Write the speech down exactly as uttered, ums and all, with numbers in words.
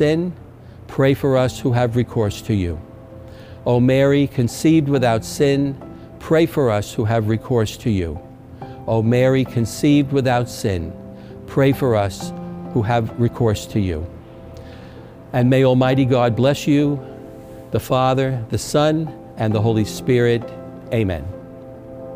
sin, pray for us who have recourse to you. O Mary, conceived without sin, pray for us who have recourse to you. O Mary, conceived without sin, pray for us who have recourse to you. And may Almighty God bless you, the Father, the Son, and the Holy Spirit. Amen.